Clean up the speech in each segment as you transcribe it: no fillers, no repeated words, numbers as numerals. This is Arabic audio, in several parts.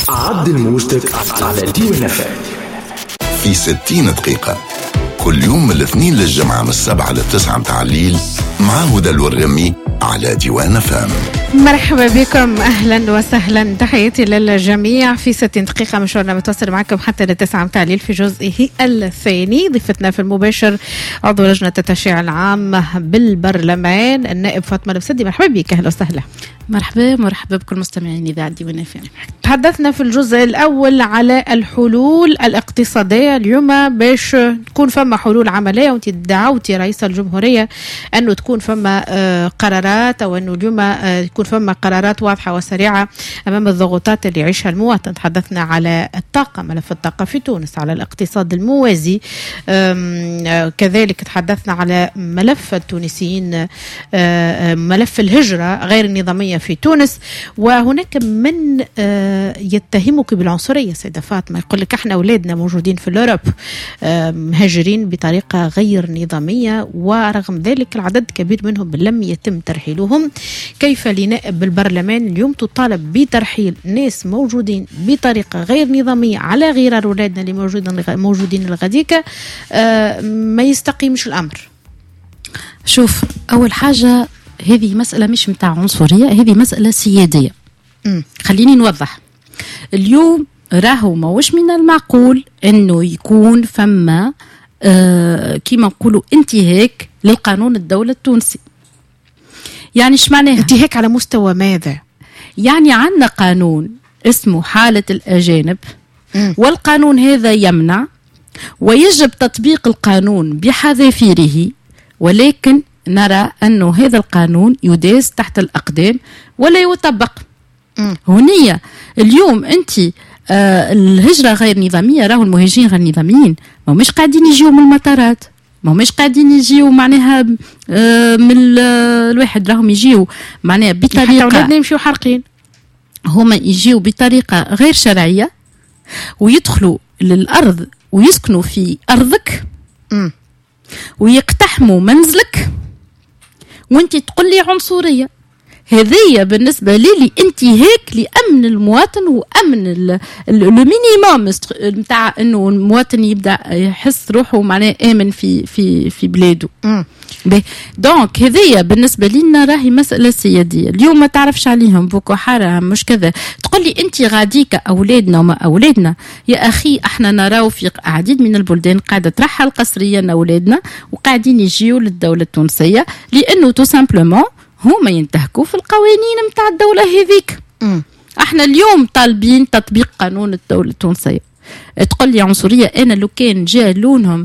عدل موجتك على ديوان FM في 60 دقيقة كل يوم من الاثنين للجمعة من 7 ل9 متاع الليل مع هدى الورغمي على ديوان FM. مرحبا بكم، أهلا وسهلا، تحياتي للجميع. في 60 دقيقة مشوارنا متواصل معكم حتى ل9 متاع الليل في جزئه الثاني. ضيفتنا في المباشر عضو لجنة التشريع العام بالبرلمان النائب فاطمة المسدي. مرحبا بك، أهلا وسهلا. مرحبا بكل مستمعين إذاعة ديوان FM. تحدثنا في الجزء الأول على الحلول الاقتصادية اليوم باش تكون فما حلول عملية، وانت دعوتي رئيس الجمهورية أنه تكون فما قرارات، أو أنه اليوم يكون فما قرارات واضحة وسريعة أمام الضغوطات اللي يعيشها المواطن. تحدثنا على الطاقة، ملف الطاقة في تونس، على الاقتصاد الموازي، كذلك تحدثنا على ملف التونسيين، ملف الهجرة غير النظامية في تونس. وهناك من يتهمك بالعنصرية سيدة فاطمة، يقول لك احنا أولادنا موجودين في الأوروب مهاجرين بطريقة غير نظامية، ورغم ذلك العدد كبير منهم لم يتم ترحيلهم. كيف لنائب بالبرلمان اليوم تطالب بترحيل ناس موجودين بطريقة غير نظامية على غرار أولادنا اللي موجودين الغديكة؟ ما يستقيمش الأمر. شوف، أول حاجة هذه مسألة مش متاع عنصرية، هذه مسألة سيادية. خليني نوضح. اليوم راهو موش من المعقول أنه يكون فما كيما نقولوا انتهاك للقانون الدولة التونسي. يعني ايش معناها انتهاك؟ على مستوى ماذا؟ يعني عندنا قانون اسمه حالة الأجانب، والقانون هذا يمنع ويجب تطبيق القانون بحذافيره، ولكن نرى أنه هذا القانون يداس تحت الأقدام ولا يطبق. هنية اليوم أنت الهجرة غير نظامية، راهو المهاجرين غير نظاميين ما مش قاعدين يجيوا من المطارات، ما مش قاعدين يجيوا معناها من الواحد، راهم يجيوا معناها بطريقة، أولادنا يمشيوا حرقين، هما يجيوا بطريقة غير شرعية ويدخلوا للأرض ويسكنوا في أرضك ويقتحموا منزلك، وانت تقول لي عنصرية. هذه بالنسبة لي انتهاك لأمن المواطن وأمن المينيموم متاع أنه المواطن يبدأ يحس روحه معناه آمن في بلاده. دونك هذه بالنسبة لنا راهي مسألة سيادية. اليوم ما تعرفش عليهم بوكو حرام مش كذا، تقول لي أنت غاديك أولادنا وما أولادنا. يا أخي احنا نراو في عديد من البلدان قاعدة ترحل قسريا أولادنا وقاعدين يجيوا للدولة التونسية، لأنه تو سامبلومون هما ينتهكوا في القوانين متاع الدولة هذيك. احنا اليوم طالبين تطبيق قانون الدولة التونسية. تقول لي عنصرية؟ انا لو كان جاء لونهم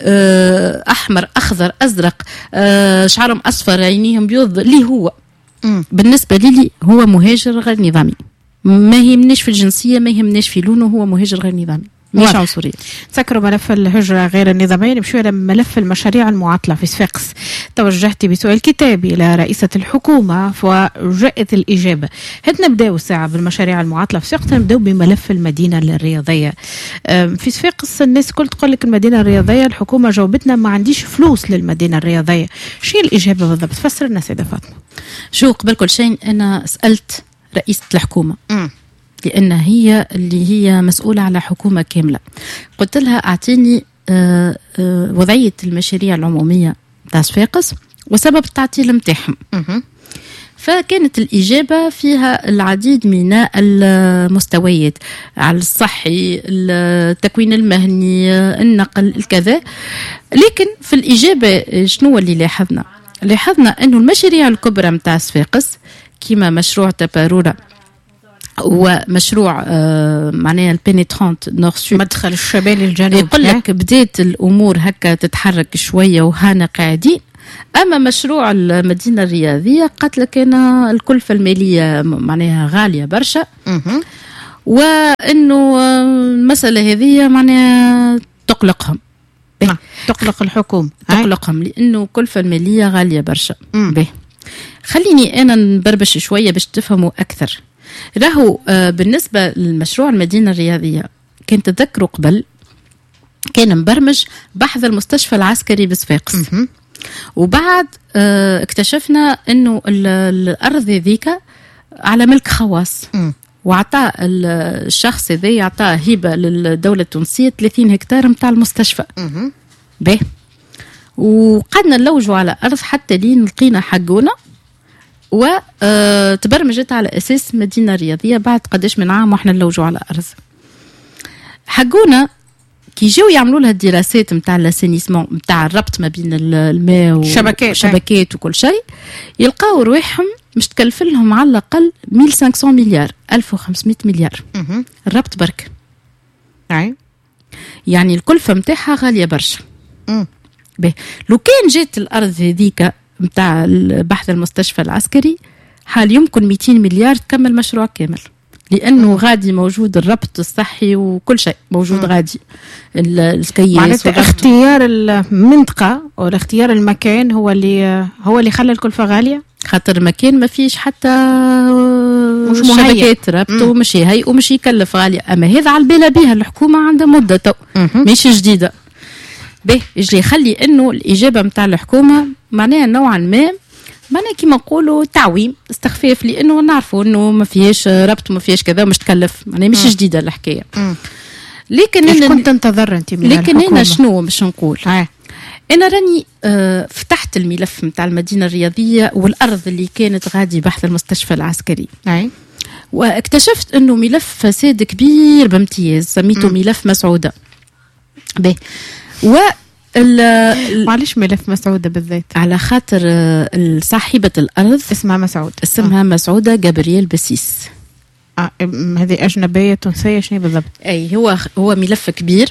احمر اخضر ازرق، شعرهم اصفر عينيهم بيض، لي هو بالنسبة لي هو مهاجر غير نظامي، ما يهمنيش في الجنسية، ما يهمنيش في لونه، هو مهاجر غير نظامي مش عنصرية. تذكروا ملف الهجرة غير النظامية. نمشي على ملف المشاريع المعطلة في صفاقس. توجهت بسؤال كتابي إلى رئيسة الحكومة وجاءت الإجابة. نبدأ الساعة بالمشاريع المعطلة في صفاقس. نبدأ بملف المدينة الرياضية. في صفاقس الناس كل تقول لك المدينة الرياضية، الحكومة جاوبتنا ما عنديش فلوس للمدينة الرياضية. شو الإجابة بالضبط؟ فسر لنا سيدة فاطمة. شو قبل كل شيء أنا سألت رئيسة الحكومة لأن هي اللي هي مسؤولة على حكومة كاملة. قلت لها أعطيني وضعية المشاريع العمومية تاع صفاقس وسبب التعطيل متاعهم. فكانت الإجابة فيها العديد من المستويات، على الصحي، التكوين المهني، النقل، الكذا. لكن في الإجابة شنو اللي لاحظنا أنه المشاريع الكبرى متاع صفاقس كما مشروع تبارورة ومشروع معناها البينيترانت نور سود، مدخل الشمال الجنوب، يقول لك بدات الامور هكا تتحرك شويه وهنا قاعدين. اما مشروع المدينه الرياضيه قالت لك انا الكلفه الماليه معناها غاليه برشا، وانه المساله هذه معناها تقلقهم، تقلق الحكومه، تقلقهم لانه الكلفه الماليه غاليه برشا. خليني انا نبربش شويه باش تفهموا اكثر. راهو بالنسبة للمشروع المدينة الرياضية كنت تذكروا قبل كان مبرمج بحث المستشفى العسكري بصفاقس، وبعد اكتشفنا انه الارض ذيك على ملك خواص، وعطى الشخص هذا يعطى هبة للدولة التونسية 30 هكتار متاع المستشفى. باهي. وقعدنا نلوجوا على أرض حتى لين لقينا حقونا، وتبرمجت على أساس مدينة رياضية بعد قداش من عام وإحنا نلوجوا على أرض. حقونا كي جاو يعملوا لها الدراسات متاع الاسينيسمون متاع الربط ما بين الماء والشبكات وكل شيء، يلقاو رواحهم مش تكلف لهم على الأقل 1500 مليار 1500 مليار الربط برك. يعني الكلفة متاعها غالية برشا. لو كان جات الأرض هذيك متاع بحث المستشفى العسكري حال يمكن 200 مليار تكمل مشروع كامل، لأنه غادي موجود الربط الصحي وكل شيء موجود. غادي الكياس اختيار المنطقة والاختيار المكان هو اللي خلى الكلفة غالية، خاطر المكان ما فيش حتى مش شبكات ربط ومش هي ومش يكلف غالية. أما هذا على البالة بها الحكومة عندها مدة تو مش جديدة. به يجي يخلي انه الاجابه متاع الحكومه معناها نوعا ما معناها كيما نقولوا تعويم استخفاف، لانه نعرفوا انه ما فيهاش ربط وما فيهاش كذا ومش تكلف، معناها مش جديده الحكايه. لكن انا كنت انتظر انت من لكن الحكومة. انا شنو باش نقول؟ انا راني فتحت الملف متاع المدينه الرياضيه والارض اللي كانت غادي بحث المستشفى العسكري. واكتشفت انه ملف فساد كبير بامتياز سميته ملف مسعوده. به معلش ملف مسعودة بالذات على خاطر صاحبة الأرض اسمها مسعودة جابرييل بسيس. هذه أجنبية تونسية شنو بالضبط؟ أي هو ملف كبير.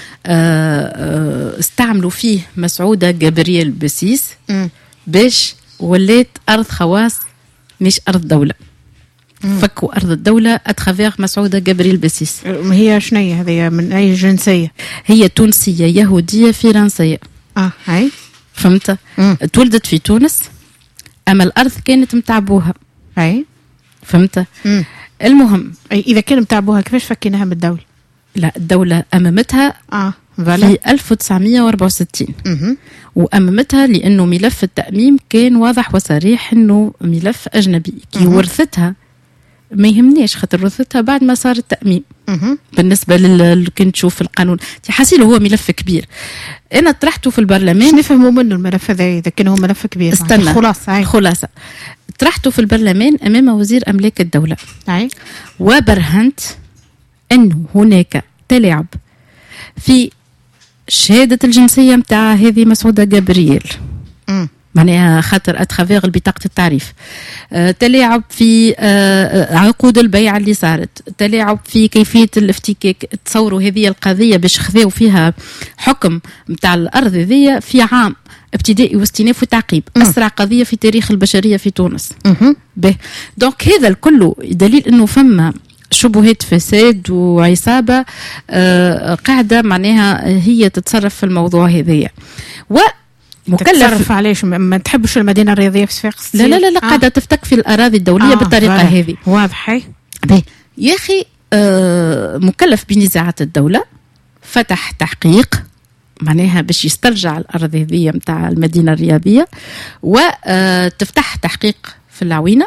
استعملوا فيه مسعودة جابرييل بسيس باش ولات أرض خواص مش أرض دولة. فكوا أرض الدولة أتخافيغ مسعودة جابرييل بسيس. هي شنية هذه من أي جنسية؟ هي تونسية يهودية فرنسية. هاي فهمت؟ تولدت في تونس أما الأرض كانت متعبوها. هاي فهمت؟ المهم إذا كان متعبوها كيفاش فكيناها من الدولة؟ لا الدولة أمامتها في 1964 وأمامتها لأنه ملف التأميم كان واضح وصريح أنه ملف أجنبي. كي ورثتها ما يهمنيش خاطر ورثتها بعد ما صار التأميم. بالنسبة اللي كنت تشوف القانون تحسيله هو ملف كبير. أنا طرحته في البرلمان. شنو نفهموا منه الملف هذا إذا كان هو ملف كبير؟ استنى خلاصة طرحته في البرلمان أمام وزير أملاك الدولة. وبرهنت أنه هناك تلاعب في شهادة الجنسية متاع هذه مسعودة جابرييل. معناها خاطر أتخافيغ بطاقة التعريف. تلاعب في عقود البيع اللي صارت، تلاعب في كيفية الافتكاك. تصوروا هذه القضية باش خذوا فيها حكم متاع الأرض هذية في عام ابتدائي واستئناف وتعقيب. أسرع قضية في تاريخ البشرية في تونس. دونك هذا الكل دليل أنه فما شبهات فساد وعصابة قاعدة معناها هي تتصرف في الموضوع هذية. مكلف علاش ما تحبش المدينة الرياضية في صفاقس؟ لا قاعدة تفتك في الأراضي الدولية بالطريقة هذه. واضح. يا أخي مكلف بنزاعات الدولة فتح تحقيق معناها باش يسترجع الأرض هذه متاع المدينة الرياضية وتفتح تحقيق في العوينة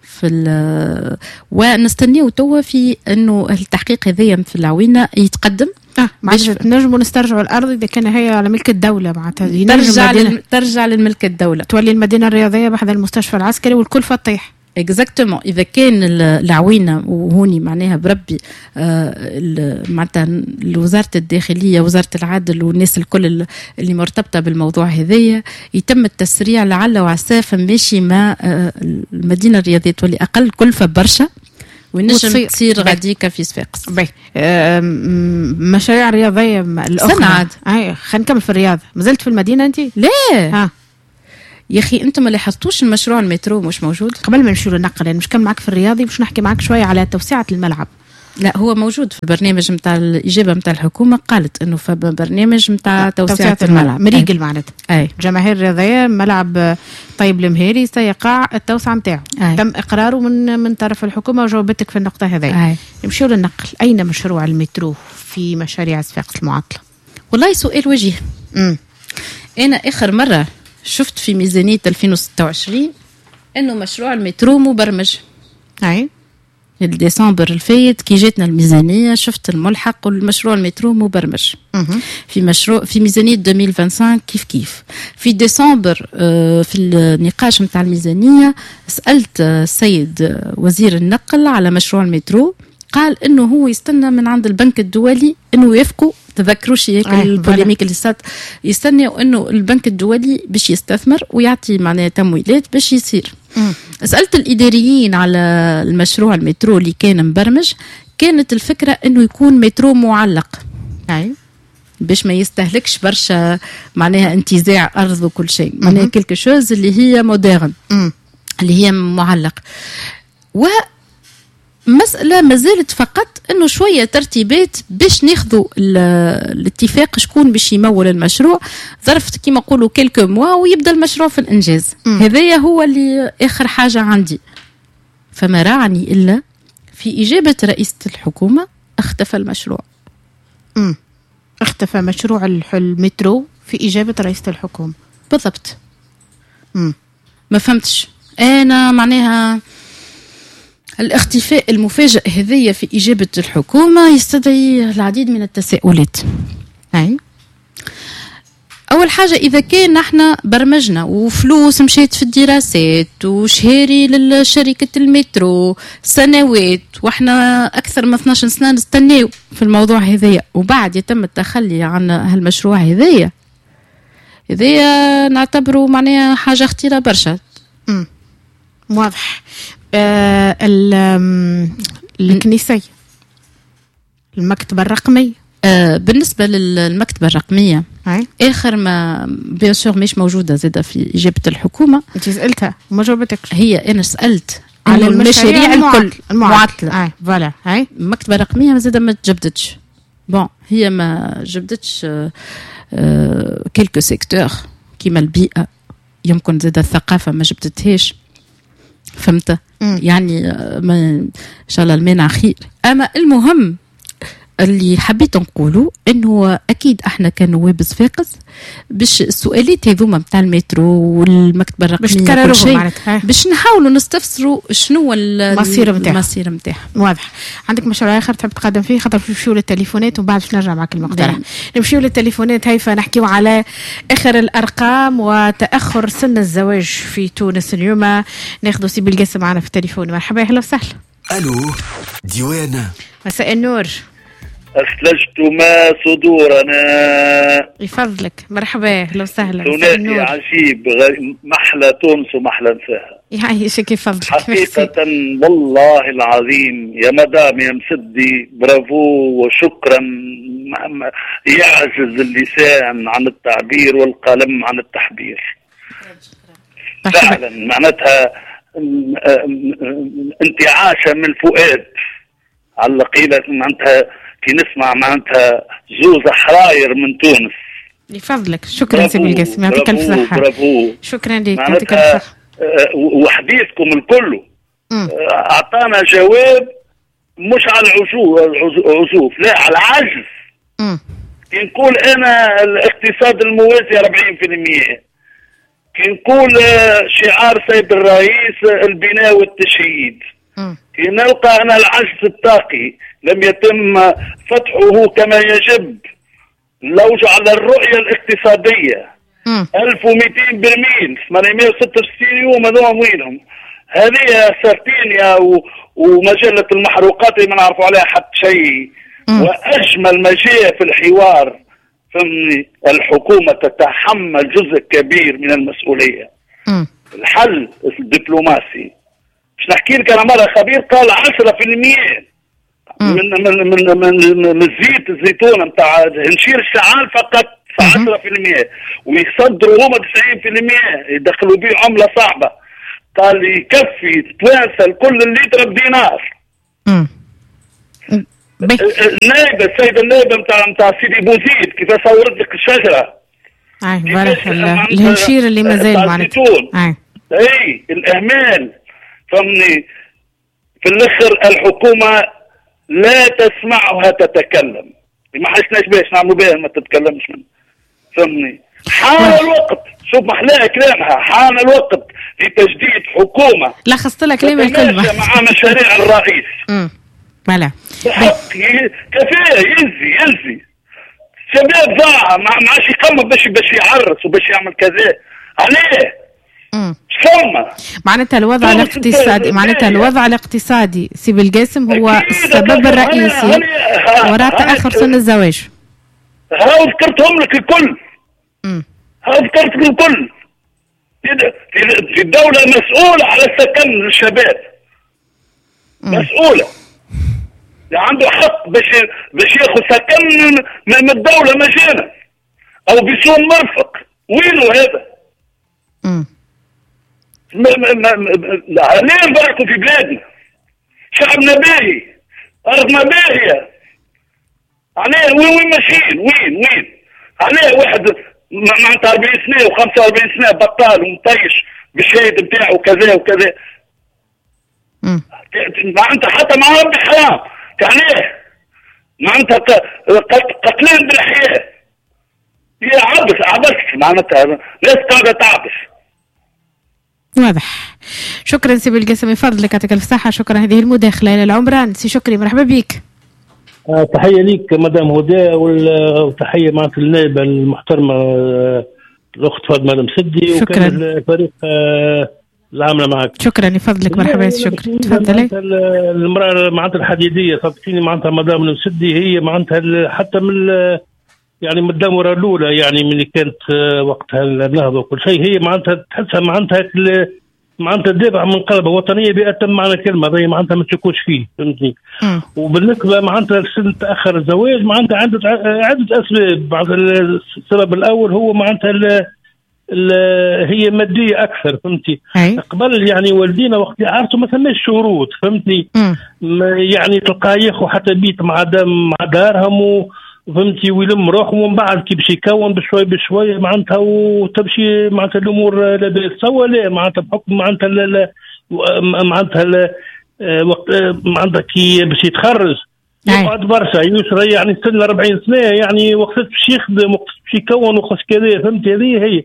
ونستنيه توا في انه التحقيق هذايا في العوينة يتقدم. نجموا نسترجعوا الارض اذا كان هي على ملك الدوله معناتها ترجع للملك الدوله تولي المدينه الرياضيه بحذا المستشفى العسكري والكلفه تطيح. اكزاكتومون. اذا كان العوينه وهوني معناها بربي معناتها وزاره الداخليه وزاره العدل والناس الكل اللي مرتبطه بالموضوع هذايا يتم التسريع لعل وعسى ماشي ما المدينه الرياضيه تولي اقل كلفه برشا ونجم تصير غاديكا في صفاقس. مشاريع رياضيه الاخرى خلينا نكمل في الرياضه. مازلت في المدينه انت؟ لا يا اخي انتم ما لاحظتوش المشروع المترو مش موجود؟ قبل ما نمشيو للنقل يعني مش كمل معك في الرياضي باش نحكي معك شويه على توسعه الملعب. لا هو موجود في البرنامج نتاع الاجابه نتاع الحكومه قالت انه في برنامج نتاع توسعه الملعب مريقل معناتها جماهير الرياضيه ملعب طيب المهيري سيقع التوسعه نتاعو تم اقراره من طرف الحكومه وجاوبتك في النقطه هذه. نمشيو للنقل. اين مشروع المترو في مشاريع صفاقس المعطله؟ والله سؤال وجيه. انا اخر مره شفت في ميزانيه 2026 انه مشروع المترو مبرمج. ديسمبر الفايت كي جاتنا الميزانيه شفت الملحق والمشروع المترو مبرمج في ميزانيه 2025 كيف في ديسمبر في النقاش نتاع الميزانيه سالت السيد وزير النقل على مشروع المترو، قال انه هو يستنى من عند البنك الدولي انه يوافقوا. تذكروا شيء البوليميك اللي صارت، يستنى انه البنك الدولي باش يستثمر ويعطي معناها تمويلات باش يصير. سألت الإداريين على المشروع المترو اللي كان مبرمج، كانت الفكرة انه يكون مترو معلق باش ما يستهلكش برشا معناها انتزاع ارض وكل شيء، معناها كلكو شوز اللي هي مودرن اللي هي معلق. مسألة ما زالت فقط انه شوية ترتيبات باش ناخذوا الاتفاق شكون باش يمول المشروع، ظرف كيما نقولوا كلكو موا ويبدا المشروع في الانجاز. هذايا هو اللي اخر حاجة عندي. فما راعني الا في اجابة رئيسة الحكومة اختفى المشروع. اختفى مشروع المترو في اجابة رئيسة الحكومة بالضبط. ما فهمتش انا معناها الاختفاء المفاجئ هذية في إجابة الحكومة يستدعي العديد من التساؤلات. أول حاجة، إذا كان نحن برمجنا وفلوس مشيت في الدراسات وشهاري للشركة المترو سنوات وإحنا أكثر من 12 سنة نستناو في الموضوع هذية، وبعد يتم التخلي عن هالمشروع هذية نعتبره معناها حاجة خطيرة برشا. واضح. الكنيسية، المكتبة الرقمية. بالنسبة للمكتبة الرقمية آخر ما بيسور مش موجودة زادة في إجابة الحكومة. أنت سألتها وما جاوبتكش. هي أنا سألت على المشاريع الكل معطلة. فوالا. المكتبة الرقمية زادة ما تجبدتش. هي ما جبدتش كيلكو سيكتور كيما البيئة، يمكن زادة الثقافة ما جبدتهاش. فهمت؟ يعني إن شاء الله المانع خير. أما المهم اللي حبيت نقوله إنه أكيد إحنا كنواب صفاقس باش السؤالات هذوما بتاع المترو والمكتبة الرقمية باش نحاولوا نستفسروا شنو المصير متاعها. واضح. عندك مشروع آخر تحب تقدم فيه؟ خاطر نمشيو للتليفونات وبعد باش نرجع معك المقترح. نمشيو للتليفونات هيفا نحكيو على آخر الأرقام وتأخر سن الزواج في تونس اليوم. ناخذ سي بالقاسم معنا في التليفون. مرحبا، أهلا وسهلا. ألو ديوانا، مساء النور. أثلجت ما صدورنا. يفضلك. مرحبا، أهلا وسهلا. ثلاثي عجيب، محلى تونس ومحلى نساها. يعيشك، يفضلك. حقيقة والله العظيم يا مدام يا مسدي، برافو وشكرا. يعجز اللسان عن التعبير والقلم عن التحبير. فعلا معناتها انتعاشة من الفؤاد على القيلة. معناتها كي نسمع معناتها زوز حراير من تونس. يفضلك. شكرا سيدي القاسم، يعطيك الف صحة. برافو. شكرا لك، يعطيك الف صحة. وحديثكم الكل اعطانا جواب مش على العزوف، لا على العجز. كي نقول انا الاقتصاد الموازي 40%، كي نقول شعار سيد الرئيس البناء والتشييد، كي نلقى أنا العجز الطاقي لم يتم فتحه كما يجب. لو جعل الرؤية الاقتصادية 1200 برميل 866 يوم هذوما وينهم؟ هذه سارتينيا ومجلة المحروقات اللي ما نعرفوا عليها حتى شيء. وأجمل ما جاء في الحوار فهمني، الحكومة تتحمل جزء كبير من المسؤولية. الحل الدبلوماسي. مش نحكي لك أنا مرة خبير قال 10% من الزيتون متاع هنشير الشعال فقط 10%، ويصدروا هما 90% يدخلوا به عملة صعبة. قال يكفي تتواصل كل الليتر بدينار. النائبة السيدة النائبة متاع سيدي بوزيد كيف صورت لك الشجرة. الهنشير اللي مازال معنا. اي الإهمال فهمني. في الآخر الحكومة لا تسمعها تتكلم. ما حسناش باش نعملوا بها ما تتكلمش من فهمني. حان الوقت، شوف محلاها كلامها، حان الوقت لتجديد حكومة لا خصت لها كلمة الكلمة مع مشاريع الرئيس. بلا كفاية يلزي شباب ضاع ما عادش يقمم باش يعرس وباش يعمل كذا عليه. معناتها الوضع الاقتصادي سي بالقاسم هو السبب الرئيسي وراء تأخر سن الزواج. ها ذكرتهم لك الكل. في الدولة مسؤولة على سكن الشباب، مسؤولة عنده حق باش ياخذ سكن من الدولة مجانا او بسوم مرفق. وينه هذا؟ ليه نباركوا في بلادنا؟ شعبنا باهي، ارضنا باهيه، عليه وين ماشيين؟ وين عليه واحد معناتها 40 سنه و45 سنه بطال ومطيش بالشهاده بتاعه وكذا وكذا. معناتها حتى مع ربي حرام عليه، معناتها قتلان بالاحياء. هي عبث معناتها ناس قاعده تعبث. واضح. شكرا سي بالقاسم، يفضلك يعطيك الف صحة. شكرا هذه المداخلة. إلى العمران سي شكري، مرحبا بك. تحية ليك مدام هدى، وتحية معناتها النائبة المحترمة الأخت فاطمة المسدي وكان الفريق العاملة معك. شكرا يفضلك، مرحبا سي شكري، تفضلي. المرأة معناتها الحديدية صدقيني معناتها مدام المسدي هي معناتها حتى من يعني من الدورة الأولى، يعني من اللي كانت وقتها النهضة وكل شيء، هي معناتها تحسها معناتها تدافع من قلبها وطنية بأتم معنى كلمة، هي معناتها ما تشكوش فيه، فهمتني؟ وبالنسبة معناتها لسن تأخر الزواج معناتها عدة أسباب. بعض السبب الأول هو معناتها هي مادية أكثر، فهمتي؟ قبل يعني والدينا وقت عرسوا ما ثماش شروط، فهمتني؟ يعني تلقاه ياخو حتى بيت مع دارهم فهمتي ويلم روحه، ومن بعد كي باش يكون بشوي معناتها وتمشي معناتها الامور لاباس. سوا لا معناتها بحكم معناتها وقت معناتها كي باش يتخرج يقعد برشا يسرى يعني سن 40 سنه، يعني وقت باش يخدم وقت باش يكون وقت كذا، فهمتي؟ هذه هي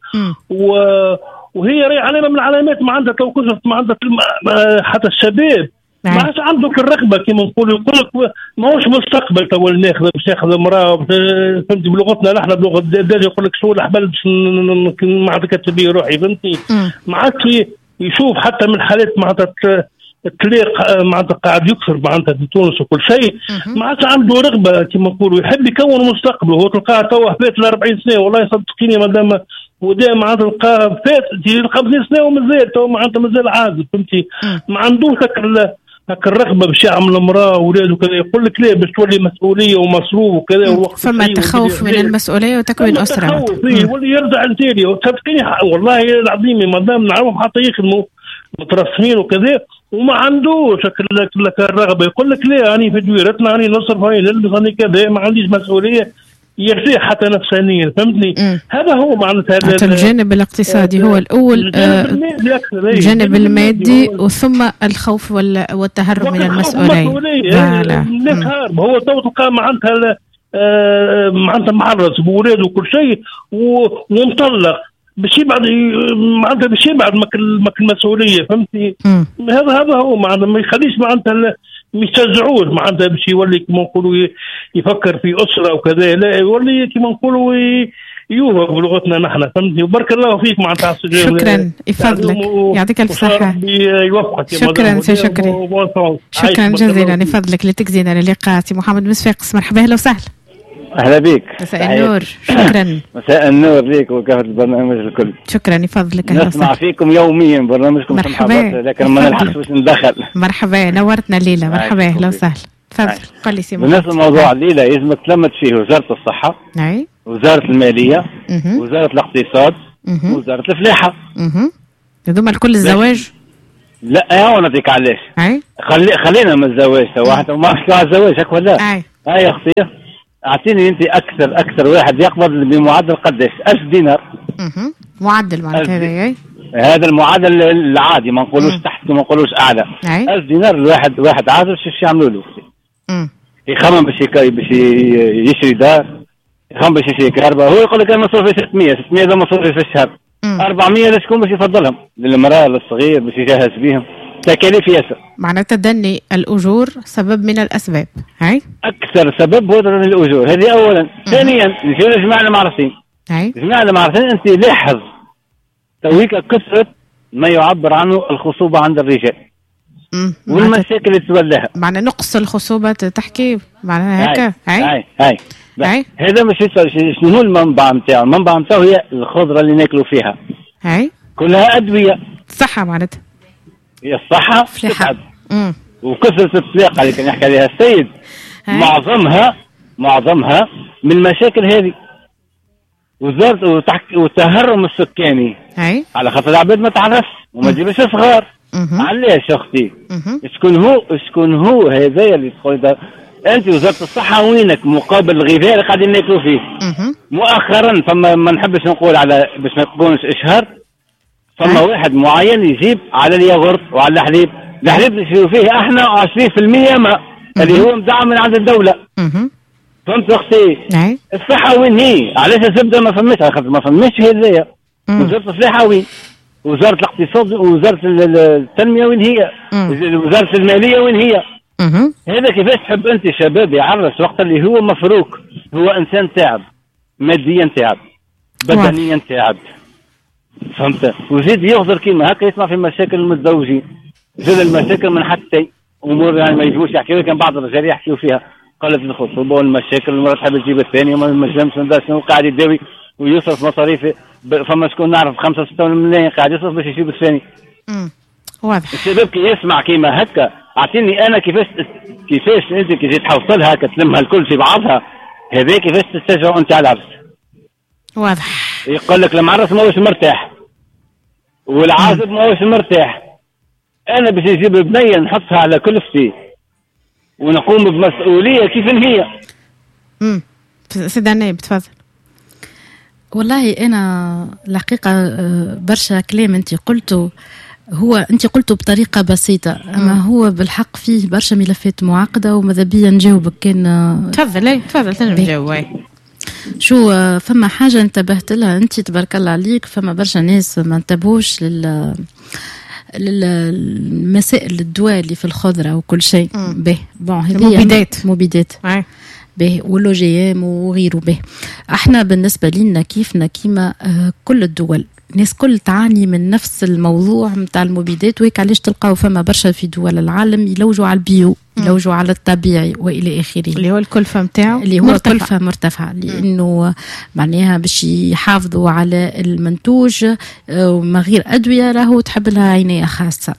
وهي راهي علامه من العلامات معناتها تو كثرت معناتها حتى الشباب ما عادش عندك الرغبه كما نقولوا. يقول لك ماهوش مستقبل تو باش ياخذ امراه، فهمتي؟ بلغتنا نحن بلغه الدجاج يقول لك شو الحبل باش معناتها كتب بيه روحي، فهمتي؟ ما عادش يشوف حتى من حالات معناتها التليق معناتها قاعد يكثر معناتها في تونس وكل شيء، ما عادش عنده رغبه كما نقولوا، يحب يكون مستقبله. هو تلقاه توه فات ال 40 سنه، والله صدقيني مادام ودا معناتها تلقاه فات 50 سنه ومازال تو معناتها مازال عازب، فهمتي؟ ما عندوش هاك الرغبه باش يعمل امراه واولاد وكذا. يقول لك لا باش تولي مسؤوليه ومصروف وكذا، فما تخوف من المسؤوليه وتكوين اسره، يولي يرجع لتالي. صدقيني والله العظيم مادام نعرفهم حتى يخدموا مترسمين وكذا وما عندوش لك الرغبه. يقول لك لا راني في دويرتنا، راني نصرف، راني نلبس، راني كذا، ما عنديش مسؤوليه، يرتاح حتى نفسانيا، فهمتني؟ هذا هو معناتها الجانب الاقتصادي هو الاول، الجانب المادي وثم الخوف والتهرب من المسؤوليه. هو تو تلقى معناتها معرس بولاده وكل شيء ومطلق باش يبعد معناتها باش يبعد ماك المسؤوليه، فهمتي؟ هذا هو معناتها ما يخليش معناتها ما يشجعوش معناتها باش يولي كما نقولوا يفكر في اسره وكذا، لا يولي كما نقولوا يوهق بلغتنا نحن، فهمتني؟ وبارك الله فيك معناتها. شكرا يفضلك، يعطيك الف صحه. شكرا سي شكري، شكرا جزيلا يفضلك لتكزينا للقاء. سي محمد مسفاقس، مرحبا اهلا وسهلا. اهلا بك. مساء النور. شكرا. مساء النور ليك وكافة البرنامج الكل. شكرا يفضلك. نسمع فيكم يوميا برنامجكم، مرحبا، لكن ما نلحقش باش ندخل. مرحبا، نورتنا الليله. مرحبا اهلا وسهلا. تفضل قل لي سي محمد. بالنسبه لموضوع الليله يلزمك تلمت فيه وزاره الصحه، وزاره الماليه، وزاره الاقتصاد، وزاره الفلاحه. هذوما الكل الزواج؟ لا هو نعطيك علاش. خلينا من الزواج تو حتى ما على الزواج هك ولا؟ هاي يا اختي اعطيني انت اكثر واحد يقبض بمعدل قداش؟ 1000 دينار. معدل معناتها هذا المعدل العادي، ما نقولوش تحت وما نقولوش اعلى. 1000 دينار الواحد عازب شو يعملوا له؟ يخمم باش يشري دار، يخم باش يشري كهرباء، هو يقول لك انا مصروفي 600 هذا مصروفي في الشهر. 400 لشكون باش يفضلهم؟ للمراه للصغير باش يجهز بيهم، تكاليف ياسر. معناتها تدني الاجور سبب من الاسباب، هاي اكثر سبب هو الاجور، هذه اولا. ثانيا نجيو لجماعه المعرسين، جماعه المعرسين انت لاحظ تويك كثرت ما يعبر عنه الخصوبه عند الرجال والمشاكل اللي تولها. معنى نقص الخصوبه تحكي معناها هكا. هاي هذا مش شنو هو المنبع نتاعو؟ المنبع نتاعو هي الخضره اللي ناكلوا فيها، هاي كلها ادويه. صحه معناتها هي الصحه تتعب وكثره الفلاقه اللي كان يحكي عليها السيد، معظمها من المشاكل هذه. وزارة والتهرم السكاني، على خاطر العباد ما تعرفش وما تجيبش صغار. علاش اختي؟ شكون هو هذايا اللي تقول انت وزاره الصحه وينك مقابل الغذاء اللي قاعدين ناكلوا فيه؟ مؤخرا فما ما نحبش نقول على باش ما تكونش اشهر، فما واحد معين يجيب على الياغورت وعلى الحليب اللي نشريو فيه احنا 20% ماء اللي هو مدعم من عند الدوله. فهمت اختي؟ الصحه وين هي؟ علاش الزبده ما فماش؟ على خاطر ما فماش هذايا. وزاره الصحه وين؟ وزاره الاقتصاد ووزاره التنميه وين هي؟ وزاره الماليه وين هي؟ هذا كيفاش تحب انت شباب يعرس وقت اللي هو مفروك، هو انسان تعب ماديا، تعب بدنيا، تعب. فهمت؟ وزيد يغدر كيما هكا يسمع في مشاكل المتزوجين، زيد المشاكل من حتى امور يعني ما يجوش يحكيوا. كان بعض الرجال يحكيوا فيها قالت الخصوبه والمشاكل، المراه تحب تجيب الثانيه وما نجمش شنو قاعد يداوي ويصرف مصاريف. فما شكون نعرف 5-6 ملايين قاعد يصرف باش يجيب الثاني. واضح. الشباب كي يسمع كيما هكا اعطيني انا كيفاش انت كي تحوصلها هكا تلمها الكل في بعضها، هذا كيفاش تستشعر انت على العرس. واضح. يقول لك المعرس ما هوش مرتاح والعازب ما هوش مرتاح، انا باش نجيب بنيه نحطها على كلفتي ونقوم بمسؤوليه كيف هي. سيدنا نائب تفضل. والله انا الحقيقه برشا كلام انت قلته بطريقه بسيطه، اما هو بالحق فيه برشا ملفات معقده وماذا بيا نجاوبك. كان تفضل تنجم تجاوب. شو فما حاجه انتبهت لها انت تبارك الله عليك، فما برشا ناس ما انتبهوش للمسائل الدواء اللي في الخضره وكل شيء. به بون هذه مبيدات به ولو جي ام وغيره. به احنا بالنسبه لنا كيما كل الدول الناس كل تعاني من نفس الموضوع متاع المبيدات، وهيك علاش تلقاو فما برشا في دول العالم يلوجوا على البيو، يلوجوا على الطبيعي والى اخره، اللي هو الكلفه نتاعو اللي هو كلفه مرتفعه، لانه معناها باش يحافظوا على المنتوج وما غير ادويه راهو تحب لها عنايه خاصه.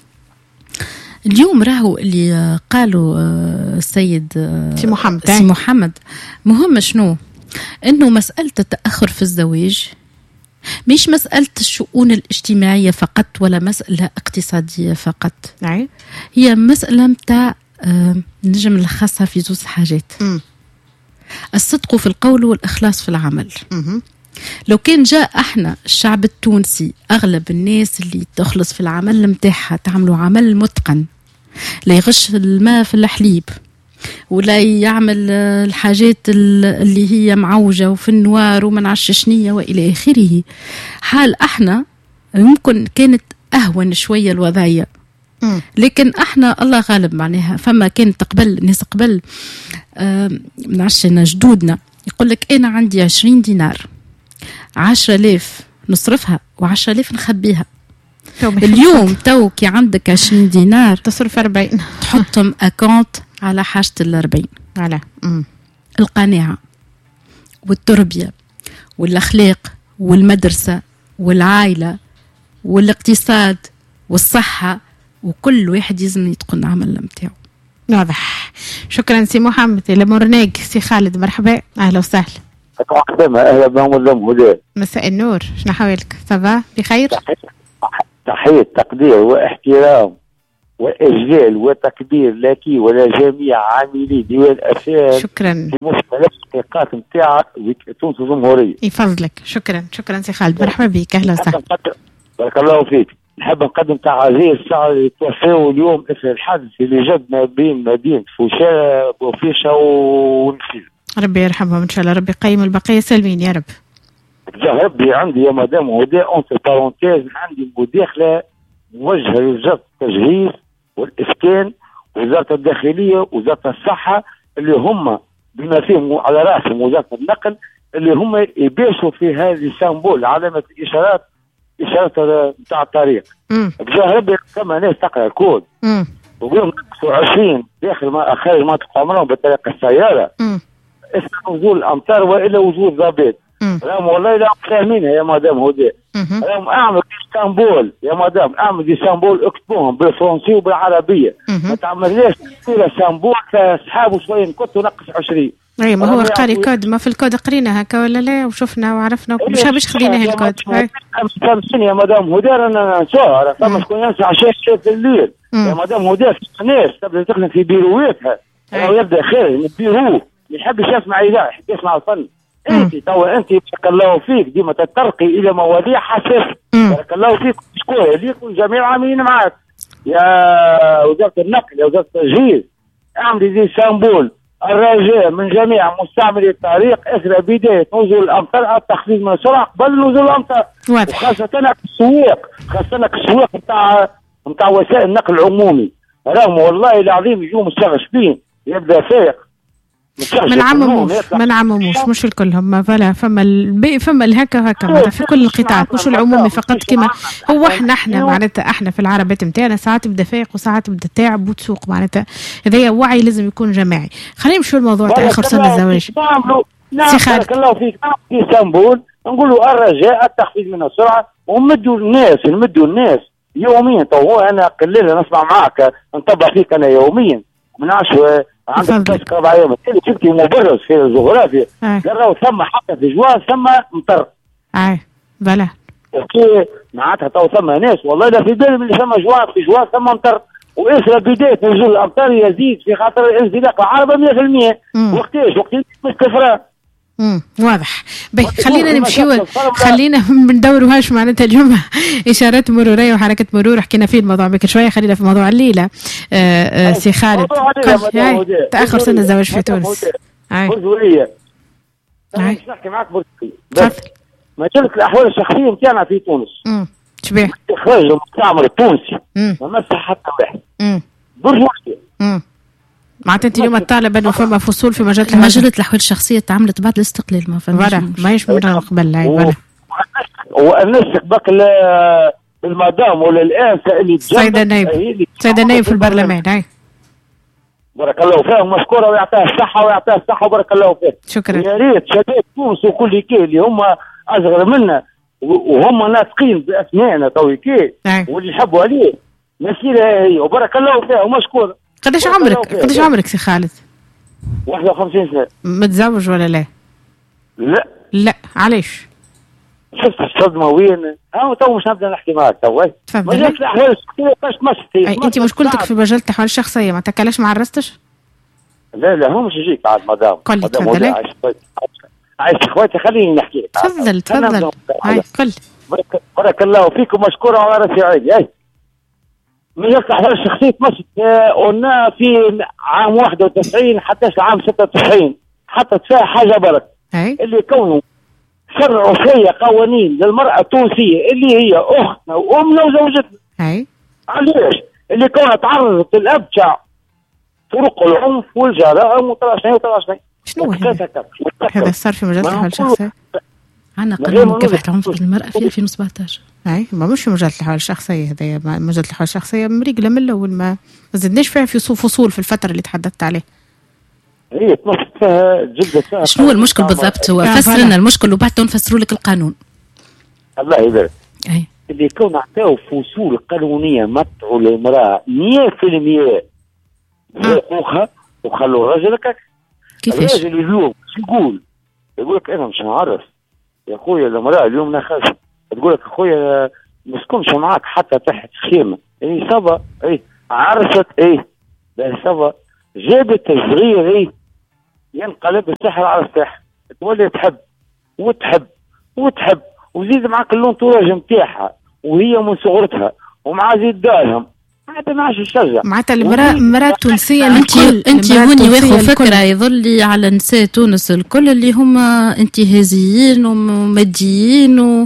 اليوم راهو اللي قالوا السيد سي محمد مهم شنو؟ انه مساله التاخر في الزواج مش مسألة الشؤون الاجتماعية فقط ولا مسألة اقتصادية فقط. هي مسألة متاع نجم نلخصها في زوز حاجات. الصدق في القول والإخلاص في العمل. لو كان جاء احنا الشعب التونسي أغلب الناس اللي تخلص في العمل متاعها تعملوا عمل متقن، لا يغش الماء في الحليب ولا يعمل الحاجات اللي هي معوجة وفي النوار ومن عششنية وإلى آخره، حال احنا ممكن كانت أهون شوية الوضعية. لكن احنا الله غالب معناها فما كانت قبل الناس قبل من عشنا جدودنا يقول لك أنا عندي 20 دينار 10,000 نصرفها و10,000 نخبيها. اليوم توكي عندك 20 دينار تصرف 40 تحطهم أكونت على حاجة 40. على القناعة والتربية والأخلاق والمدرسة والعائلة والاقتصاد والصحة، وكل واحد يزم يتقن عمل متاعه. واضح. شكرا سي محمد. لمورناق سي خالد مرحبا، أهلا وسهلا. أهلا بهم الجمهور. مساء النور، شنو حوالك؟ صباح بخير؟ تحية تقدير واحترام وإجلال وتكبير لك ولجميع عاملي ديوان أفان. شكرا. في مختلف التحقيقات نتاعك تونس الجمهورية. يفضلك. شكرا سي خالد، مرحبا بك، أهلا وسهلا. بارك الله فيك. نحب نقدم تعازير الساعة اللي توفاوا اليوم إثر الحادث اللي جد ما بين مدينة فوشا بوفيشة ونفيل. ربي يرحمهم ان شاء الله، ربي يقيم البقيه سالمين يا رب. جا ربي عندي يا مدام هدى اونتر بارونتيز، عندي مداخله موجهه لوزاره التجهيز والاسكان، وزاره الداخليه، وزاره الصحه، اللي هم بما فيهم على راسهم وزاره النقل، اللي هم يبيشوا في هذه السامبول علامه الاشارات، اشارات بتاع الطريق. جا ربي كما ناس تقرا الكود وقولوا نقصوا 20 داخل ما خارج منطقه عمرهم بطريقه السياره، اسمه نزول الامطار والا وجود ضباب. راهم والله لا فاهمينها يا مدام هدى. راهم اعمل اسطنبول يا مدام، اعمل اسطنبول اكتبوهم بالفرنسي وبالعربيه، ما تعملناش اسطنبول كسحاب وشويه نكت ونقص 20. اي ما هو قاري كود، ما في الكود قرينا هكا ولا لا وشفنا وعرفنا مش باش خليناه الكود. فهمتني يا مدام هدى، انا نشوف فما شكون ينسى عشان في الليل يا مدام هدى. في ناس تبدا تخدم في بيرواتها يبدا خير البيرو، ما يحبش يسمع اذاعه، يحب يسمع الفن. انت توا انت بارك الله فيك ديما تترقي الى مواضيع حساسه، بارك الله فيك شكون ليك والجميع العاملين معاك يا وزاره النقل يا وزاره التجهيز. اعملي زي سامبول الرجاء من جميع مستعملي الطريق اثر بدايه نزول الامطار التخفيف من السرعه قبل نزول الامطار، وخاصه السواق، خاصه السواق نتاع وسائل النقل العمومي. راهم والله العظيم يجوا مستغشبين يبدا فايق ما نعمموش مش الكلهم، فلا فما الهكا هكا في كل القطاعات مش العمومي فقط. كما هو احنا معناتها احنا في العربات نتاعنا ساعات تبدا فايق وساعات تبدا تعب وتسوق، معناتها هذا وعي لازم يكون جماعي. خلينا نمشيو الموضوع تاع اخر سنه الزواج. سي خالد بارك الله فيك في اسطنبول نقولوا الرجاء التخفيض من السرعه، ونمدوا الناس يوميا. تو انا قليلا نسمع معك نطبق فيك انا يوميا من 10 عندك بس 4 ايام شفتي مبرز في الجغرافيا قالوا ثم حتى في جوان ثم مطر. بلا اوكي معناتها تو ثم ناس والله لا في بالهم اللي ثم جوان في جوان ثم مطر، واسرى بدايه نزول الامطار يزيد في خاطر الانزلاق العربه 100%. وقتاش مش كفران. واضح. خلينا نمشيو، خلينا بندوروهاش معناتها اليوم اشارات مروريه وحركه مرور حكينا فيه الموضوع بك شويه. خلينا في موضوع الليله. سي خالد تاخر سنه الزواج في تونس. برجوليه مش نحكي معك برجوليه مجله الاحوال الشخصيه نتاعنا في تونس. شبيه اخراج المستعمر التونسي ما مسح حتى واحد. برجوليه معناتها انت اليوم طالب انه فما فصول في مجله الاحوال الشخصيه تعملت بعد الاستقلال ما فهمش ماهيش من قبل. هاي ونسك بك المدام ولا الانسه اللي سيده نايب في البرلمان. هاي بارك الله فيهم مشكوره ويعطيها الصحه وبارك الله فيه. شكرا. يا ريت شباب تونس وكل كي اللي هم اصغر منا وهم ناطقين باسمائنا توي كي واللي يحبوا عليه مسيره هي وبارك الله فيها ومشكوره. قداش عمرك سي خالد؟ 51 سنه. متزوج ولا لا؟ لا علاش؟ شفت الصدمه وين؟ تو مش نبدا نحكي معك تو. تفضل. مجال الاحوال الشخصيه باش تمشي. انت مشكلتك في مجال الاحوال الشخصيه ما تاكلش ما عرستش؟ لا هو مش يجيك بعد مدام. قل لي تفضل. عايش اخواتي خليني نحكي لك. تفضل. هاي قل. بارك الله فيكم مشكوره وعلى راسي عيني. مجال الاحوال الشخصيه تمشي قلنا في عام 91 حتى عام 96 حطت فيها حاجه برك اللي كونوا شرعوا فيها قوانين للمرأة التونسية اللي هي أختنا وأمنا وزوجتنا. علاش؟ اللي كونها تعرضت للأبشع طرق العنف والجرائم وطراشنين. شنو هذا صار في مجال الأحوال الشخصية؟ عنا قانون مكافحة العنف ضد المرأة في 2017. ما مش مجال الأحوال الشخصية، هذا مجال الأحوال الشخصية مريقلة من الأول، ما زدناش فيها في فصول في الفترة اللي تحدثت عليه. هي تنصت فيها جلدة. شنو المشكل بالضبط؟ هو فسر لنا المشكل وبعد نفسروا لك القانون. الله يبارك. اللي كون عطاو فصول قانونيه مطعوا للمراه 100% حقوقها وخلوا الرجل هكاك. كيفاش؟ الراجل اليوم شو يقول لك انا مش نعرف يا خويا المراه اليوم ناخذ تقول لك اخويا ما نسكنش معاك حتى تحت خيمه. صبا عرفت صبا جابت الصغير ينقلب السحر على السحر تولي تحب وزيد معك اللونتوراج نتاعها وهي من صغرتها ومع زيد دارهم معناتها ما عادش نشجع. معناتها المرأة التونسية انت هوني واخذ فكرة يظل لي على نساء تونس الكل اللي هم انتهازيين وماديين نو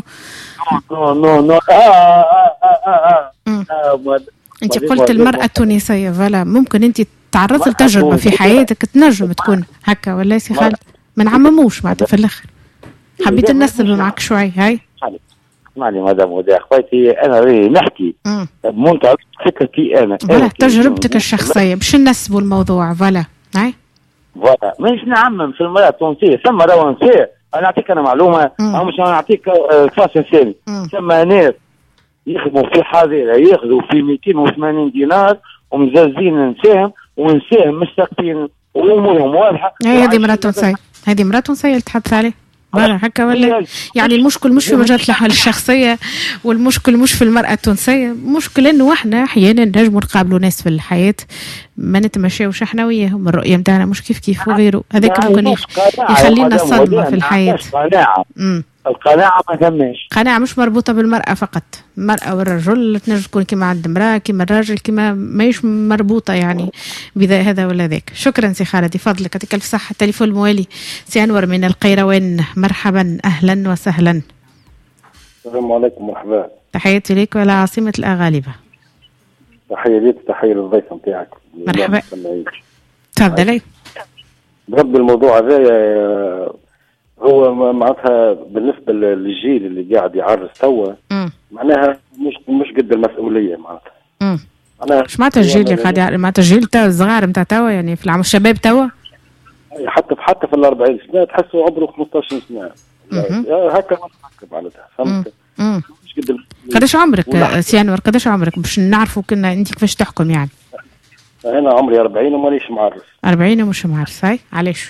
انت قلت المرأة التونسية فلا ممكن انت تعرضت لتجربة في حياتك تنجم تكون هكا ولا سي خالد ما نعمموش معناتها في الاخر حبيت ننسب معك شوي هاي اسمعني مدام وداع اخواتي انا راني نحكي منتع فكرتي انا فلا تجربتك الشخصية باش ننسبوا الموضوع فلا هاي فوالا مانيش نعمم في المرأة التونسية ثم راهو نساء انا نعطيك انا معلومة او مش نعطيك كلاس ثاني ثم ناس يخدموا في حاضرة ياخذوا في 280 دينار ومزازين نساهم ونساهم مستقبلين وامورهم واضحة. هذه مرأة تونسية هذه مرأة تونسية اللي تحدث عليه برا هكا ولا يعني المشكل مش في مجال الحالة الشخصية والمشكل مش في المرأة التونسية مشكل انه احنا احيانا نجموا نقابلوا ناس في الحياة ما نتمشاوش احنا وياهم الرؤية متاعنا مش كيف وغيره هذاك ممكن يخلينا صدمة في الحياة. القناعة ما ثماش قناعة مش مربوطة بالمرأة فقط المرأة والرجل تنجم تكون كما عند امرأة كما الراجل كما ماهيش مربوطة يعني بذا هذا ولا ذاك. شكرا سي خالد فضلك يعطيك الف صحة. التليفون الموالي سي أنور من القيروان مرحبا أهلا وسهلا. السلام عليكم مرحبا. تحياتي لك وعلى عاصمة الأغالبة. تحية ليك تحية للضيف نتاعك. مرحبا تفضلي. برد الموضوع هذا هو معناتها بالنسبة للجيل اللي قاعد يعرس توا معناها مش قد المسؤولية معناتها. مش معناتها الجيل اللي قاعد معناتها الجيل تاع الصغار نتاع توا يعني في العمر الشباب توا حتى في 40 سنة تحسوا عمره 15 سنة هكا معناتها فهمت. مش قد قداش عمرك سي أنور قداش عمرك باش نعرفوا كنا انت كيفاش تحكم يعني؟ أنا عمري 40 ومانيش معرس. 40 ومش معرس هاي علاش؟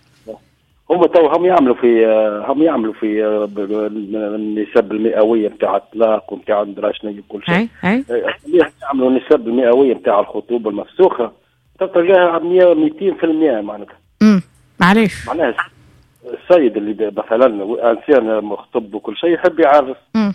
هم تو هم يعملوا في النسب المئويه نتاع الطلاق ونتاع دراشني وكل شيء. يعملوا النسب المئويه نتاع الخطوبه المفسوخه تلقاها 200% معناتها. معليش. معناها السيد اللي مثلا انسان مخطوب وكل شيء يحب يعرس.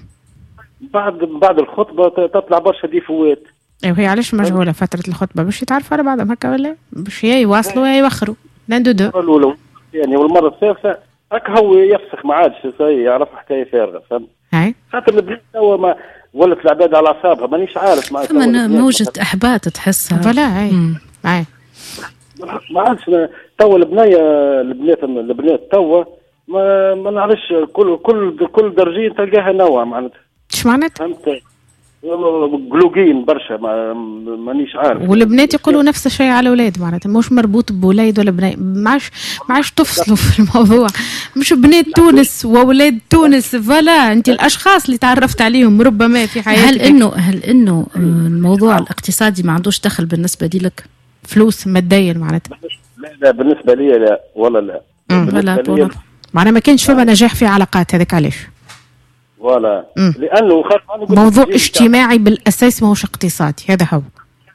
بعد الخطبه تطلع برشا ديفوات. وهي علاش مجهوله فتره الخطبه باش يتعرفوا على بعضهم هكا ولا باش يواصلوا يا يوخروا لاندو يعني والمره الثالثه هكا هو يفسخ ما عادش يعرف حكايه فارغه فهمت. خاطر البنات توا ما ولت العباد على اعصابها مانيش عارف ما ثم موجه احباط تحسها فلا هاي ما عادش توا البنات توا ما نعرفش كل درجين تلقاها نوع معناتها. ايش معناتها؟ فهمت قلوقين برشا مانيش عارف. والبنات يقولوا نفس الشيء على الاولاد معناتها مش مربوط بولاد ولا بنات ما عادش تفصلوا في الموضوع مش بنات تونس واولاد تونس فلا انت الاشخاص اللي تعرفت عليهم ربما في حياتك. هل انه الموضوع الاقتصادي ما عندوش دخل بالنسبه لك فلوس ماديا معناتها؟ لا بالنسبه لي لا ولا لا. ولا معناها ما كانش فما نجاح في علاقات هذاك علاش؟ ولا لانه موضوع اجتماعي بالاساس ماهوش اقتصادي هذا هو.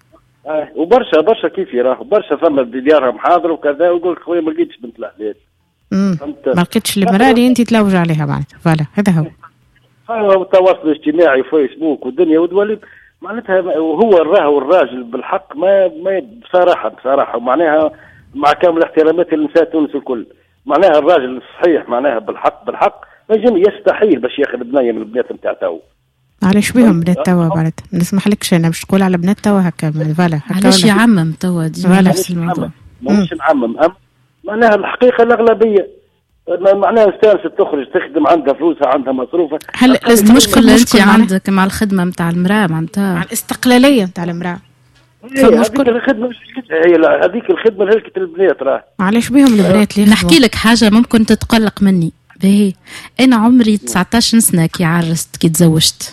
وبرشا كيف يراهو برشا فما ديارهم حاضر وكذا ويقول لك خويا ما لقيتش بنت الحلال. ما لقيتش المراه اللي انت تلوج عليها معناتها فوالا هذا هو. التواصل الاجتماعي فيسبوك والدنيا ودولي معناتها هو الراجل بالحق ما بصراحه ومعناها مع كامل احتراماتي للنساء تونس الكل معناها الراجل الصحيح معناها بالحق ما يستحيل باش ياخذ بنيه من البنات نتاع تو. علاش بهم بنات توا معناتها نسمح لكش انا باش تقول على بنات توا هكا فوالا علاش يعمم توا ديما نفس الموضوع مش نعمم معناها الحقيقه الاغلبيه معناها استانست تخرج تخدم عندها فلوسها عندها مصروفها. هل المشكله انت عندك مع الخدمه نتاع المراه معناتها مع الاستقلاليه نتاع المراه هذيك الخدمه هذيك الخدمه لهلكة البنات راه علاش بهم البنات اللي نحكي لك حاجه ممكن تتقلق مني باهي. انا عمري 19 سنه كي عرست كي تزوجت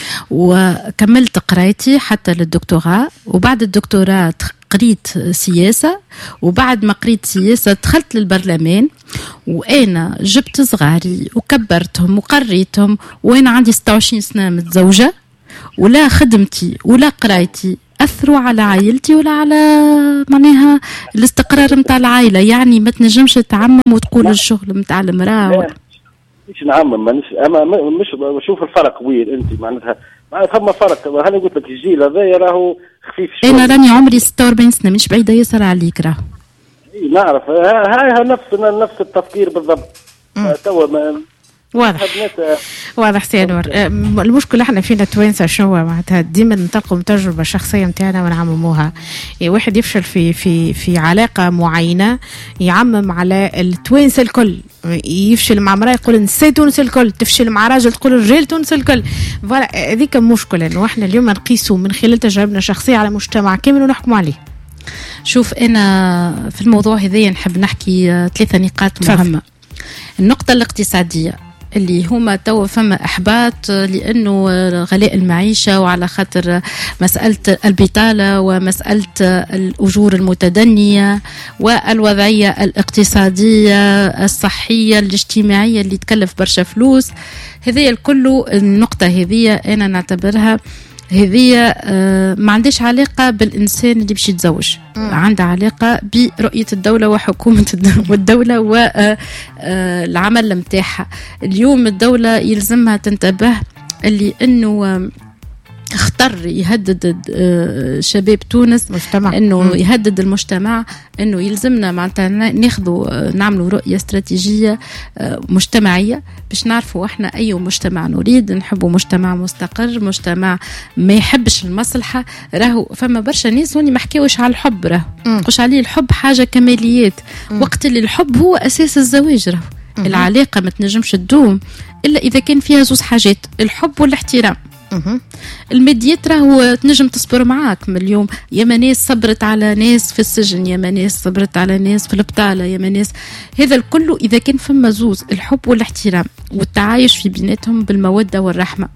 وكملت قرايتي حتى للدكتوراه وبعد الدكتوراه قريت سياسة وبعد ما قريت سياسة دخلت للبرلمان وأنا جبت صغاري وكبرتهم وقريتهم وأنا عندي 26 سنة متزوجة ولا خدمتي ولا قرايتي أثروا على عائلتي ولا على معناها الاستقرار متاع العائلة. يعني ما تنجمش تعمم وتقول الشغل متاع المرأة مش نعمم مش شوف الفرق وين انت معناتها ثم فرق. انا قلت لك الجيل هذا راهو خفيف شويه. انا راني عمري 46 سنه، مش بعيده ياسر عليك راه. نعرف هاي نفس التفكير بالضبط. توا واضح سي انور. المشكله احنا فينا توانسه شنو معناتها ديما ننطلقوا من تجربه شخصيه نتاعنا ونعمموها. واحد يفشل في علاقه معينه يعمم على التوانسه الكل، يفشل مع مراه يقول نساء تونس الكل، تفشل مع راجل تقول رجال تونس الكل. فوالا هذيك مشكله انه احنا اليوم نقيسوا من خلال تجاربنا الشخصيه على مجتمع كامل ونحكموا عليه. شوف انا في الموضوع هذا نحب نحكي 3 نقاط مهمه. النقطه الاقتصاديه اللي هما توا فما احباط لانه غلاء المعيشه وعلى خاطر مساله البطاله ومساله الاجور المتدنيه والوضعيه الاقتصاديه الصحيه الاجتماعيه اللي تكلف برشا فلوس. هذه الكل النقطه هذه انا نعتبرها هذه ما عندهاش علاقة بالإنسان اللي باش يتزوج، عندها علاقة برؤية الدولة وحكومة الدولة والعمل متاعها. اليوم الدولة يلزمها تنتبه اللي إنه اختار يهدد شباب تونس مجتمع. انه يهدد المجتمع، انه يلزمنا معناتها نعملوا رؤيه استراتيجيه مجتمعيه باش نعرفوا احنا اي مجتمع نريد. نحبوا مجتمع مستقر، مجتمع ما يحبش المصلحه. راهو فما برشا ناس هوني ما حكيوش على الحب، راهو قش عليه الحب حاجه كماليات، وقت اللي الحب هو اساس الزواج. راهو العلاقه ما تنجمش تدوم الا اذا كان فيها زوز حاجات، الحب والاحترام. الماديات راهو تنجم تصبر معاك من اليوم. ياما ناس صبرت على ناس في السجن، ياما ناس صبرت على ناس في البطالة، ياما ناس. هذا الكل إذا كان فما زوز الحب والاحترام والتعايش في بيناتهم بالمودة والرحمة.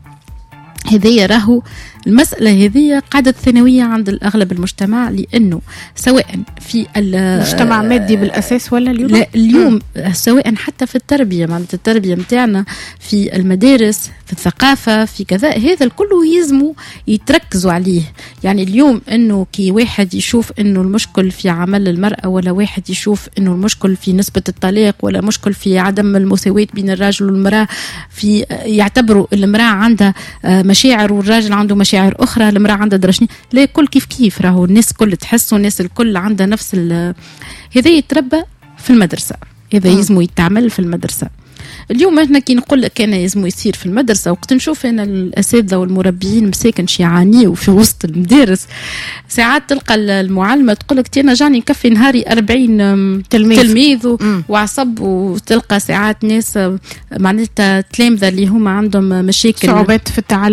هذه راهو المسألة هذه قاعدة ثانوية عند الأغلب المجتمع، لأنه سواء في المجتمع مادي بالأساس ولا اليوم؟ لا اليوم سواء حتى في التربية، معناتها التربية متاعنا في المدارس، في الثقافة، في كذا، هذا الكل يلزموا يتركزوا عليه. يعني اليوم أنه كي واحد يشوف أنه المشكل في عمل المرأة، ولا واحد يشوف أنه المشكل في نسبة الطلاق، ولا مشكل في عدم المساواة بين الرجل والمرأة، في يعتبروا المرأة عندها مشاعر والراجل عنده مشاعر أخرى، المرأة عندها درجني، لا كل كيف راهو الناس كل تحس، والناس الكل عندها نفس هذا يتربى في المدرسة، هذا يزمو يتعمل في المدرسة. اليوم احنا كي نقول لك انا يزمو يصير في المدرسه، وقت نشوف انا الاساتذه والمربيين مساكن يعانيوا في وسط المدارس، ساعات تلقى المعلمه تقول لك انا جاني نكفي نهاري 40 تلميذ وعصب، وتلقى ساعات ناس معناتها تلامذه اللي هما عندهم مشاكل، صعوبات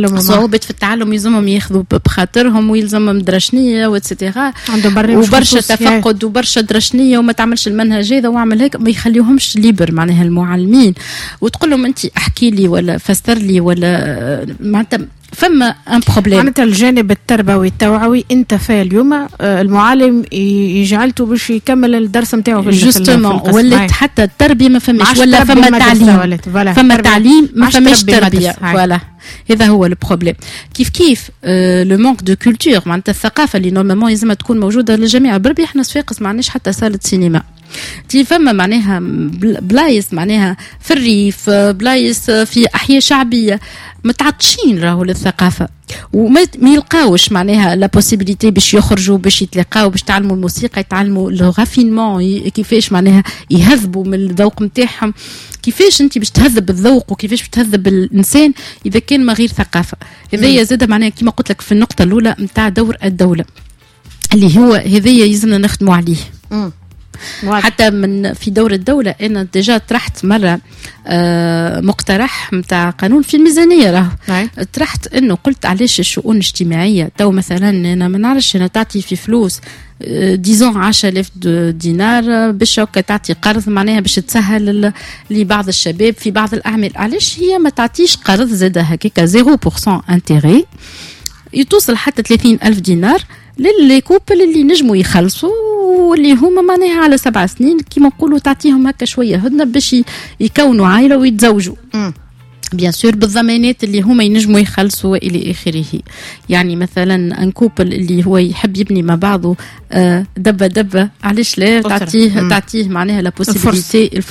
في التعلم يلزمهم ياخذوا بخاطرهم، ويلزمهم درشنيه واتسيتيرا، عندهم برنامج وبرشا تفقد وبرشا درشنيه، وما تعملش المنهج هذا واعمل هيك، ما يخليوهمش ليبر معناها المعلمين، وتقول لهم انت احكي لي ولا فسر لي ولا معناتها فما ان بروبليم. معناتها الجانب التربوي التوعوي انت فيه اليوم المعلم يجعلته باش يكمل الدرس نتاعو في جوستومون، ولات حتى التربيه ما فماش، ولا فما تعليم، فما تعليم ما فماش تربيه. فوالا هذا هو البروبليم. كيف لو مونك دو كولتور، معناتها الثقافه اللي نورمالمون لازم تكون موجوده للجميع. بربي احنا صفاقس ما عندناش حتى صاله سينما، تي فما معناها بلايص معناها في الريف، بلايص في احياء شعبيه متعطشين راهو للثقافه، وما يلقاوش معناها لا بوسيبيليتي باش يخرجوا، باش يتلاقاو، باش يتعلموا الموسيقى، يتعلموا لو غافينمون، كيفاش معناها يهذبوا من الذوق نتاعهم. كيفاش انت باش تهذب الذوق وكيفاش باش تهذب الانسان اذا كان ما غير ثقافه؟ هذه زاده معناها كما قلت لك في النقطه الاولى نتاع دور الدوله اللي هو هذايا يلزمنا نخدموا عليه. حتى من في دور الدولة أنا ديجا طرحت مرة مقترح متاع قانون في الميزانية، راه طرحت إنه قلت علاش الشؤون الاجتماعية تو مثلا أنا ما نعرفش أنا تعطي في فلوس ديزون 10,000 دينار باش تعطي قرض معناها باش تسهل لبعض الشباب في بعض الأعمال، علاش هي ما تعطيش قرض زاد هكاك 0% انتيغي يتوصل حتى 30,000 دينار للي كوبل اللي نجموا يخلصوا، واللي هما معناها على 7 سنين كيما نقولوا تعطيهم هكا شويه هدنه باش يكونوا عائله ويتزوجوا. بيان سور بالضمانات اللي هما ينجموا يخلصوا والى اخره. يعني مثلا ان كوبل اللي هو يحب يبني مع بعضه دبه علاش لا تعطيه معناها لا بوسيبيليتي